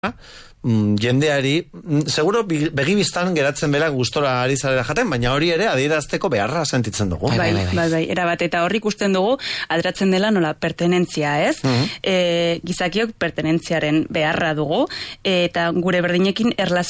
jendeari, seguro begibistan geratzen bela gustora ari zarela jaten, baina hori ere adierazteko beharra sentitzen dugu. Bai, erabat, eta horri ikusten dugu aderatzen dela nola pertenentzia, ez? Gizakiok pertenentziaren beharra dugu, eta gure berdinekin